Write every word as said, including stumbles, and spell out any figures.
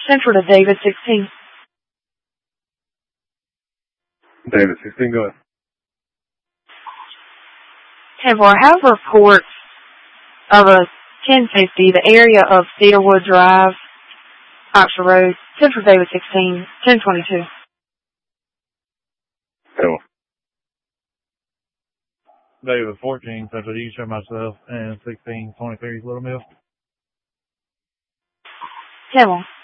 Central to David sixteen. David sixteen, go ahead. ten four, I have a report of a ten fifty, the area of Cedarwood Drive, Oxford Road, Central David sixteen, ten twenty-two. Go. David fourteen, Central East, show myself, and sixteen twenty-three, Little Mill. ten one.